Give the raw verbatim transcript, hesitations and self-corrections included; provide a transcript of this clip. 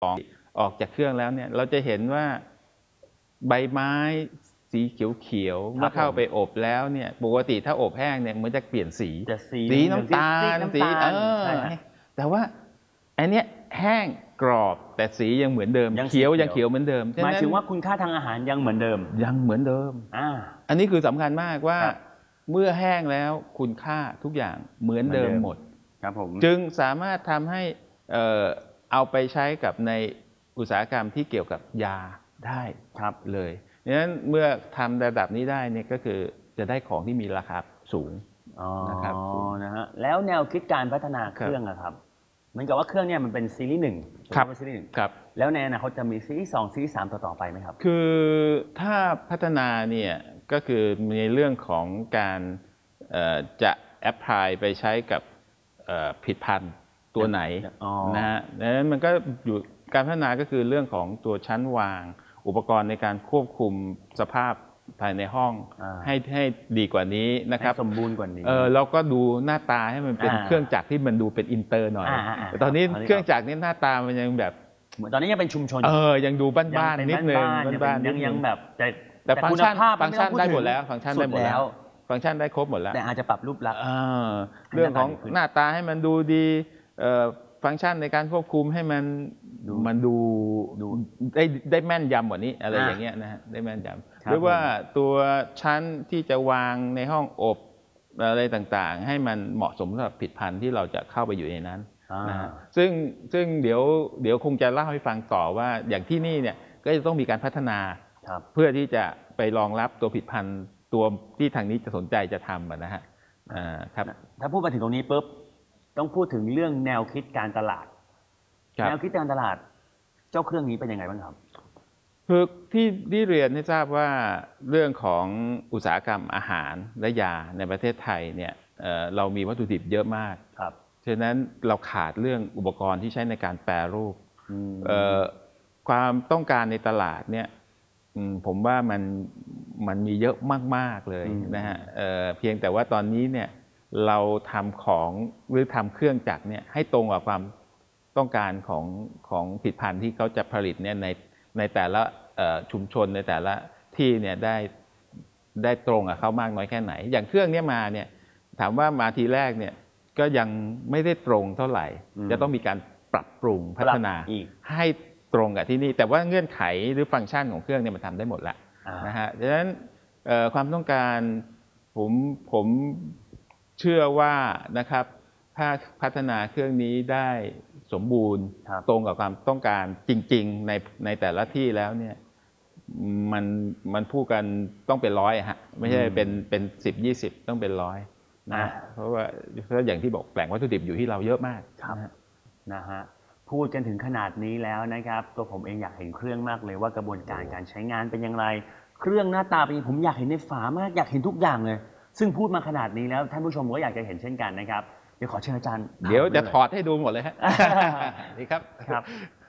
ของออกจากเครื่องแล้วเนี่ยเราจะเห็นว่าใบไม้สีเขียวๆเมื่อเข้าไปอบแล้วเนี่ยปกติถ้าอบแห้งเนี่ยมันจะเปลี่ยนสีจะสีสีน้ำตาลสีเออแต่ว่าอันเนี้ยแห้งกรอบแต่สียังเหมือนเดิมเขียวยังเขียวเหมือนเดิมหมายถึงว่าคุณค่าทางอาหารยังเหมือนเดิมยังเหมือนเดิมอ่าอันนี้คือสำคัญมากว่าเมื่อแห้งแล้วคุณค่าทุกอย่างเหมือนเดิมหมดครับผมจึงสามารถทำให้เอ่อเอาไปใช้กับในอุตสาหกรรมที่เกี่ยวกับยาได้ครับเลยดังนั้นเมื่อทำระดับนี้ได้เนี่ยก็คือจะได้ของที่มีราคาสูงนะครับนะฮะแล้วแนวคิดการพัฒนาเครื่องอะครับเหมือนกับว่าเครื่องเนี่ยมันเป็นซีรีส์หนึ่งครับซีรีส์หนึ่งครับแล้วในอนาคตจะมีซีรีส์สองซีรีส์สามต่อๆไปไหมครับคือถ้าพัฒนาเนี่ยก็คือในเรื่องของการจะแอพพลายไปใช้กับผลิตภัณฑ์ตัวไหนนะฮะดังนั้นมันก็อยู่การพัฒนาก็คือเรื่องของตัวชั้นวางอุปกรณ์ในการควบคุมสภาพภายในห้องให้ให้ดีกว่านี้นะครับสมบูรณ์กว่านี้เออเราก็ดูหน้าตาให้มันเป็นเครื่องจักรที่มันดูเป็นอินเตอร์หน่อยแต่ตอนนี้เครื่องจักรนี้หน้าตามันยังแบบเหมือนตอนนี้ยังเป็นชุมชนเออยังดูบ้านๆนิดนึงบ้านๆยังยังแบบแต่ฟังก์ชันฟังก์ชันได้หมดแล้วฟังก์ชันได้หมดแล้วฟังก์ชันได้ครบหมดแล้วแต่อาจจะปรับรูปลักษณ์เรื่องของหน้าตาให้มันดูดีฟังก์ชันในการควบคุมให้มันมันดูดูได้ได้แม่นยำกว่านี้อะไรอย่างเงี้ยนะฮะได้แม่นยำหรือว่าตัวชั้นที่จะวางในห้องอบอะไรต่างๆให้มันเหมาะสมสำหรับผลิตภัณฑ์ที่เราจะเข้าไปอยู่ในนั้นนะฮะซึ่งซึ่งเดี๋ยวเดี๋ยวคงจะเล่าให้ฟังต่อว่าอย่างที่นี่เนี่ยก็จะต้องมีการพัฒนาเพื่อที่จะไปรองรับตัวผลิตภัณฑ์ตัวที่ทางนี้จะสนใจจะทำนะฮะครับถ้าพูดมาถึงตรงนี้ปุ๊บต้องพูดถึงเรื่องแนวคิดการตลาดแนวคิดการตลาดเจ้าเครื่องนี้เป็นยังไงบ้างครับคือที่ที่เรียนให้ทราบว่าเรื่องของอุตสาหกรรมอาหารและยาในประเทศไทยเนี่ยเรามีวัตถุดิบเยอะมากครับฉะนั้นเราขาดเรื่องอุปกรณ์ที่ใช้ในการแปรรูปความต้องการในตลาดเนี่ยผมว่ามันมันมีเยอะมากๆเลยนะฮะเพียงแต่ว่าตอนนี้เนี่ยเราทำของหรือทำเครื่องจักรเนี่ยให้ตรงกับความต้องการของของผลิตภัณฑ์ที่เขาจะผลิตเนี่ยในในแต่ละชุมชนในแต่ละที่เนี่ยได้ได้ตรงกับเขามากน้อยแค่ไหนอย่างเครื่องนี้มาเนี่ยถามว่ามาทีแรกเนี่ยก็ยังไม่ได้ตรงเท่าไหร่จะต้องมีการปรับปรุงพัฒนาให้ตรงกับที่นี่แต่ว่าเงื่อนไขหรือฟังก์ชันของเครื่องเนี่ยมันทำได้หมดแล้วนะฮะดังนั้นความต้องการผมผมเชื่อว่านะครับถ้าพัฒนาเครื่องนี้ได้สมบูรณ์ตรงกับความต้องการจริงๆในในแต่ละที่แล้วเนี่ยมันมันพูดกันต้องเป็นร้อยฮะไม่ใช่เป็นเป็นสิบยี่สิบต้องเป็นร้อยนะเพราะว่าเพราะอย่างที่บอกแหล่งวัตถุดิบอยู่ที่เราเยอะมากครับนะฮะพูดกันถึงขนาดนี้แล้วนะครับตัวผมเองอยากเห็นเครื่องมากเลยว่ากระบวนการการใช้งานเป็นอย่างไรเครื่องหน้าตาเป็นผมอยากเห็นในฝามากอยากเห็นทุกอย่างเลยซึ่งพูดมาขนาดนี้แล้วท่านผู้ชมก็อยากจะเห็นเช่นกันนะครับเดี๋ยวขอเชิญอาจารย์เดี๋ยวจะถอดให้ดูหมดเลยฮะนี่ครับครับ